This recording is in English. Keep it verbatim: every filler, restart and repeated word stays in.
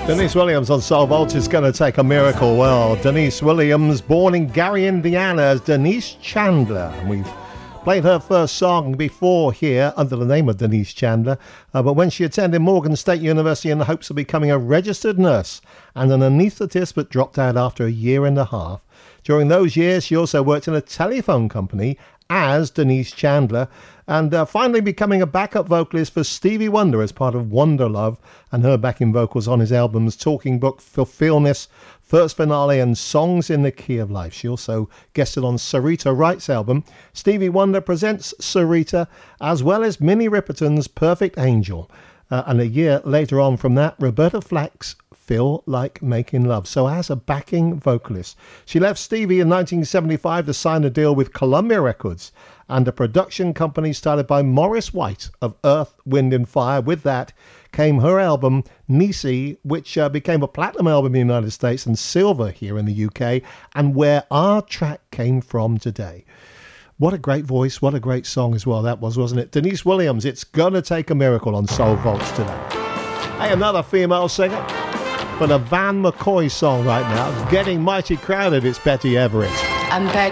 Denise Williams on Soul Vault is going to take a miracle. Well, Denise Williams, born in Gary, Indiana, as Denise Chandler. And we've played her first song before here under the name of Denise Chandler. Uh, but when she attended Morgan State University in the hopes of becoming a registered nurse and an anaesthetist, but dropped out after a year and a half. During those years, she also worked in a telephone company as Denise Chandler, and uh, finally becoming a backup vocalist for Stevie Wonder as part of Wonder Love, and her backing vocals on his albums Talking Book, Fulfillness, First Finale and Songs in the Key of Life. She also guested on Sarita Wright's album. Stevie Wonder presents Sarita, as well as Minnie Riperton's Perfect Angel. Uh, and a year later on from that, Roberta Flack's Feel Like Making Love. So as a backing vocalist, she left Stevie in nineteen seventy-five to sign a deal with Columbia Records and a production company started by Maurice White of Earth, Wind and Fire. With that came her album Nisi, which uh, became a platinum album in the United States and silver here in the U K, and where our track came from today. What a great voice, what a great song as well that was, wasn't it? Denise Williams, It's Gonna Take a Miracle on Soul Vaults today. Hey, another female singer for the Van McCoy song right now. Getting mighty crowded, it's Betty Everett. I'm back